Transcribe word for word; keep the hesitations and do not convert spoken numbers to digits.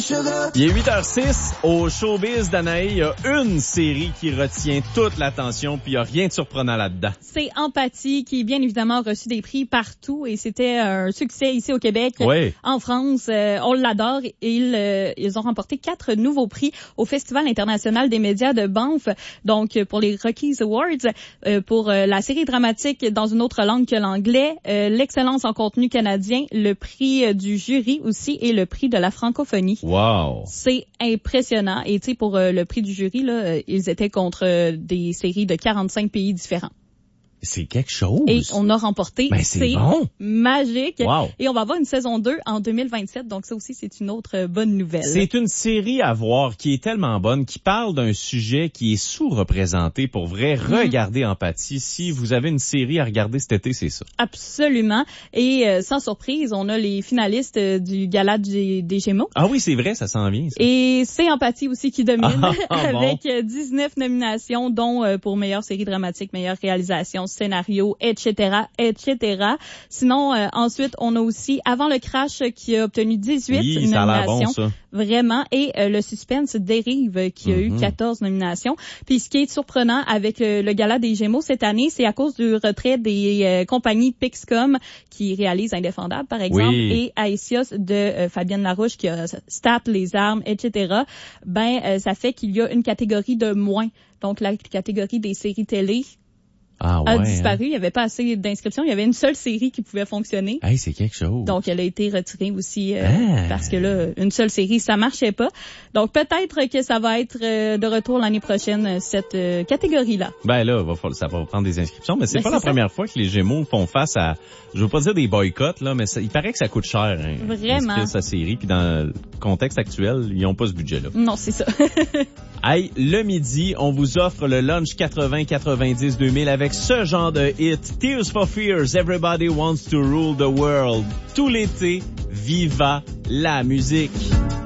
Il est huit heures six au Showbiz d'Anaï. Il y a une série qui retient toute l'attention, puis il n'y a rien de surprenant là-dedans. C'est Empathie qui, bien évidemment, a reçu des prix partout et c'était un succès ici au Québec. Oui. En France, euh, on l'adore. Et ils, euh, ils ont remporté quatre nouveaux prix au Festival international des médias de Banff. Donc, pour les Rockies Awards, euh, pour euh, la série dramatique dans une autre langue que l'anglais, euh, l'excellence en contenu canadien, le prix euh, du jury aussi et le prix de la francophonie. Wow! C'est impressionnant. Et tu sais, pour euh, le prix du jury, là, euh, ils étaient contre euh, des séries de quarante-cinq pays différents. C'est quelque chose. Et on a remporté. Ben, c'est bon. Magique. Wow. Et on va avoir une saison deux en deux mille vingt-sept. Donc ça aussi, c'est une autre bonne nouvelle. C'est une série à voir qui est tellement bonne, qui parle d'un sujet qui est sous-représenté. Pour vrai, regardez mmh. Empathie. Si vous avez une série à regarder cet été, c'est ça. Absolument. Et euh, sans surprise, on a les finalistes euh, du Gala du, des Gémeaux. Ah oui, c'est vrai, ça s'en vient. Ça. Et c'est Empathie aussi qui domine ah, ah, avec bon. dix-neuf nominations, dont euh, pour meilleure série dramatique, meilleure réalisation, scénario, et cetera, et cetera. Sinon, euh, ensuite, on a aussi Avant le crash qui a obtenu dix-huit oui, nominations. Ça a l'air bon, ça. Vraiment. Et euh, le suspense dérive qui a mm-hmm. eu quatorze nominations. Puis ce qui est surprenant avec le, le Gala des Gémeaux cette année, c'est à cause du retrait des euh, compagnies Pixcom qui réalisent Indéfendable, par exemple, oui. et Aesios de euh, Fabienne Larouche qui a Stat, Les Armes, et cetera. Ben, euh, ça fait qu'il y a une catégorie de moins. Donc, la catégorie des séries télé Ah ouais, a disparu. Hein? Il n'y avait pas assez d'inscriptions. Il y avait une seule série qui pouvait fonctionner. Hey, c'est quelque chose. Donc, elle a été retirée aussi euh, ah. parce que là, une seule série, ça marchait pas. Donc, peut-être que ça va être euh, de retour l'année prochaine, cette euh, catégorie-là. Ben là, va falloir, ça va prendre des inscriptions, mais c'est ben, pas c'est la ça. première fois que les Gémeaux font face à, je veux pas dire des boycotts, là, mais ça, il paraît que ça coûte cher. Hein, Vraiment. Sa série, puis dans le contexte actuel, ils ont pas ce budget-là. Non, c'est ça. Hey, le midi, on vous offre le lunch quatre-vingts quatre-vingt-dix deux mille avec ce genre de hit. Tears for Fears, Everybody Wants to Rule the World. Tout l'été, viva la musique.